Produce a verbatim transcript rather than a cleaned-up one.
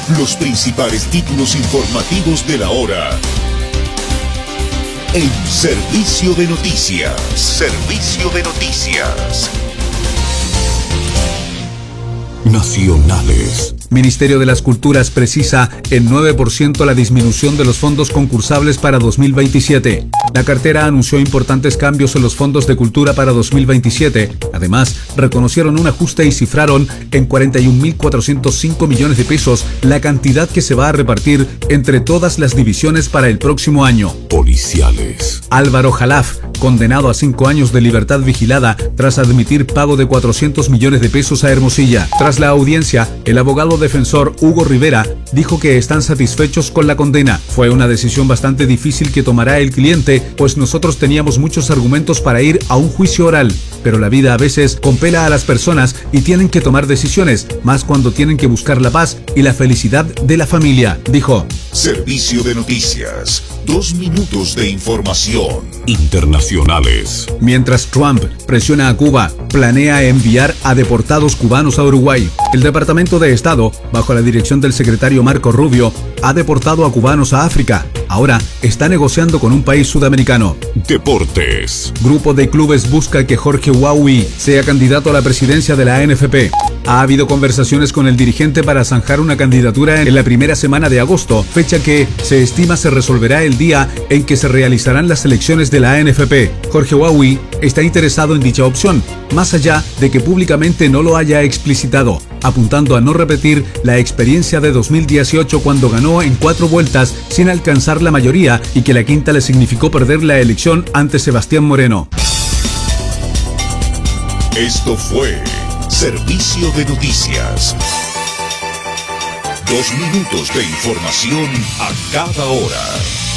Los principales títulos informativos de la hora. En Servicio de Noticias. Servicio de Noticias. Nacionales. Ministerio de las Culturas precisa en nueve por ciento la disminución de los fondos concursables para dos mil veintisiete. La cartera anunció importantes cambios en los fondos de cultura para dos mil veintisiete. Además, reconocieron un ajuste y cifraron en cuarenta y un mil cuatrocientos cinco millones de pesos la cantidad que se va a repartir entre todas las divisiones para el próximo año. Policiales. Álvaro Jalaf, condenado a cinco años de libertad vigilada tras admitir pago de cuatrocientos millones de pesos a Hermosilla. Tras la audiencia, el abogado defensor Hugo Rivera dijo que están satisfechos con la condena. Fue una decisión bastante difícil que tomará el cliente, pues nosotros teníamos muchos argumentos para ir a un juicio oral, pero la vida a veces compela a las personas y tienen que tomar decisiones, más cuando tienen que buscar la paz y la felicidad de la familia, dijo. Servicio de Noticias. Dos minutos de información. Internacionales. Mientras Trump presiona a Cuba, planea enviar a deportados cubanos a Uruguay. El Departamento de Estado, bajo la dirección del secretario Marco Rubio, ha deportado a cubanos a África. Ahora está negociando con un país sudamericano. Deportes. Grupo de clubes busca que Jorge Huawi sea candidato a la presidencia de la A N F P. Ha habido conversaciones con el dirigente para zanjar una candidatura en la primera semana de agosto, fecha que se estima se resolverá el día en que se realizarán las elecciones de la A N F P. Jorge Huawi está interesado en dicha opción, más allá de que públicamente no lo haya explicitado, apuntando a no repetir la experiencia de dos mil dieciocho cuando ganó en cuatro vueltas sin alcanzar la mayoría y que la quinta le significó perder la elección ante Sebastián Moreno. Esto fue Servicio de Noticias. Dos minutos de información a cada hora.